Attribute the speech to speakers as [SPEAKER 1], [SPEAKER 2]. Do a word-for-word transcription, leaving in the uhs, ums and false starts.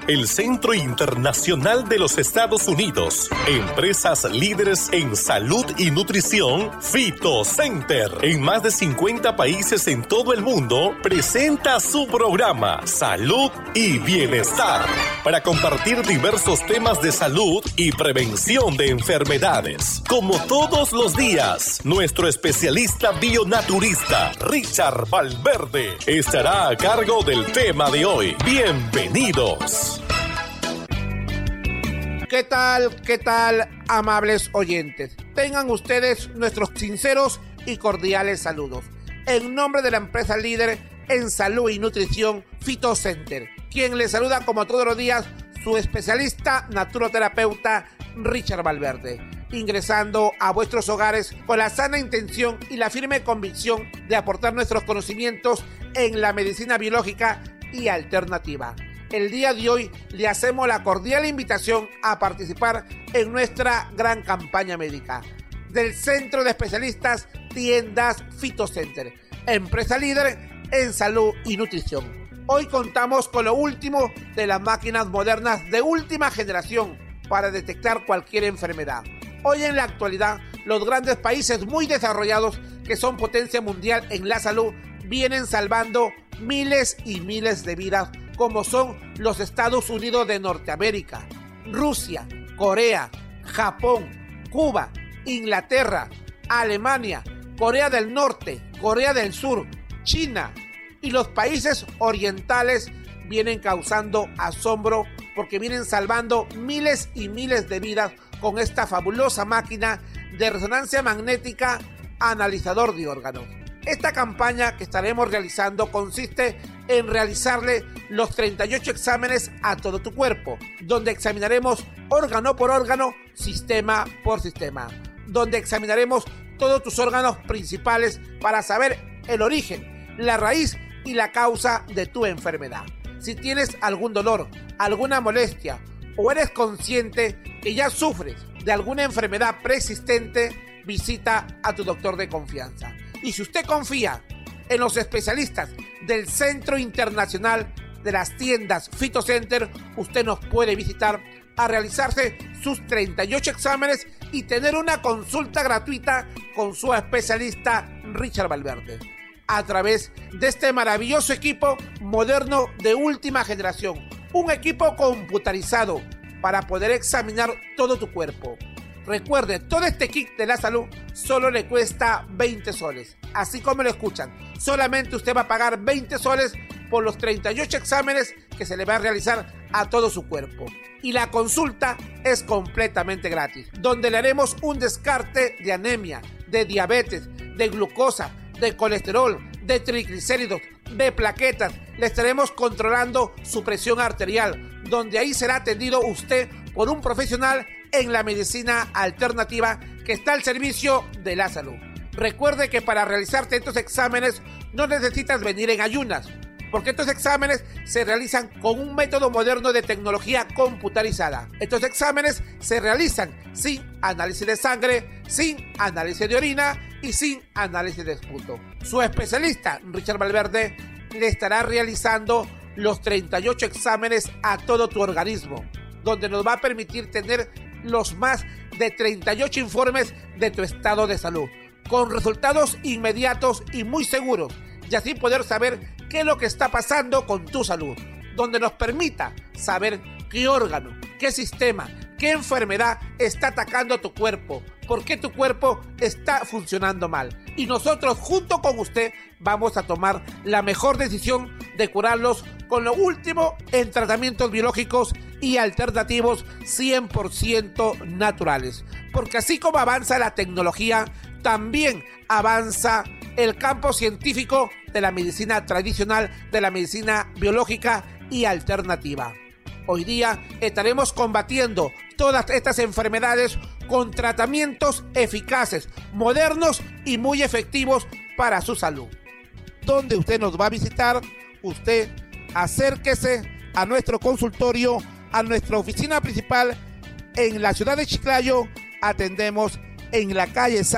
[SPEAKER 1] el Centro Internacional de los Estados Unidos. Empresas líderes en salud y nutrición, Phytocenter, en más de cincuenta países en todo el mundo, presenta su programa Salud y Bienestar para compartir diversos temas de salud y prevención de enfermedades. Como todos los días, nuestro especialista bionaturista Richard Valverde estará a cargo del tema de hoy. Bienvenidos.
[SPEAKER 2] ¿Qué tal? ¿Qué tal, amables oyentes? Tengan ustedes nuestros sinceros y cordiales saludos. En nombre de la empresa líder en salud y nutrición, Phytocenter, quien les saluda como todos los días, su especialista naturoterapeuta Richard Valverde, ingresando a vuestros hogares con la sana intención y la firme convicción de aportar nuestros conocimientos en la medicina biológica y alternativa. El día de hoy le hacemos la cordial invitación a participar en nuestra gran campaña médica del Centro de Especialistas Tiendas Phytocenter, empresa líder en salud y nutrición. Hoy contamos con lo último de las máquinas modernas de última generación para detectar cualquier enfermedad. Hoy en la actualidad, los grandes países muy desarrollados que son potencia mundial en la salud vienen salvando miles y miles de vidas, como son los Estados Unidos de Norteamérica, Rusia, Corea, Japón, Cuba, Inglaterra, Alemania, Corea del Norte, Corea del Sur, China y los países orientales vienen causando asombro porque vienen salvando miles y miles de vidas con esta fabulosa máquina de resonancia magnética analizador de órganos. Esta campaña que estaremos realizando consiste en realizarle los treinta y ocho exámenes a todo tu cuerpo, donde examinaremos órgano por órgano, sistema por sistema, donde examinaremos todos tus órganos principales para saber el origen, la raíz y la causa de tu enfermedad. Si tienes algún dolor, alguna molestia o eres consciente que ya sufres de alguna enfermedad preexistente, visita a tu doctor de confianza. Y si usted confía en los especialistas del Centro Internacional de las Tiendas Phytocenter, usted nos puede visitar a realizarse sus treinta y ocho exámenes y tener una consulta gratuita con su especialista Richard Valverde, a través de este maravilloso equipo moderno de última generación, un equipo computarizado para poder examinar todo tu cuerpo. Recuerde, todo este kit de la salud solo le cuesta veinte soles, así como lo escuchan. Solamente usted va a pagar veinte soles por los treinta y ocho exámenes que se le va a realizar a todo su cuerpo. Y la consulta es completamente gratis, donde le haremos un descarte de anemia, de diabetes, de glucosa, de colesterol, de triglicéridos, de plaquetas. Le estaremos controlando su presión arterial, donde ahí será atendido usted por un profesional en la medicina alternativa que está al servicio de la salud. Recuerde que para realizarte estos exámenes no necesitas venir en ayunas, porque estos exámenes se realizan con un método moderno de tecnología computarizada. Estos exámenes se realizan sin análisis de sangre, sin análisis de orina y sin análisis de esputo. Su especialista, Richard Valverde, le estará realizando los treinta y ocho exámenes a todo tu organismo, donde nos va a permitir tener los más de treinta y ocho informes de tu estado de salud, con resultados inmediatos y muy seguros, y así poder saber qué es lo que está pasando con tu salud, donde nos permita saber qué órgano, qué sistema, qué enfermedad está atacando tu cuerpo, por qué tu cuerpo está funcionando mal. Y nosotros, junto con usted, vamos a tomar la mejor decisión de curarlos con lo último en tratamientos biológicos y alternativos cien por ciento naturales. Porque así como avanza la tecnología, también avanza el campo científico de la medicina tradicional, de la medicina biológica y alternativa. Hoy día estaremos combatiendo todas estas enfermedades con tratamientos eficaces, modernos y muy efectivos para su salud. ¿Dónde usted nos va a visitar? Usted acérquese a nuestro consultorio, a nuestra oficina principal en la ciudad de Chiclayo. Atendemos en la calle San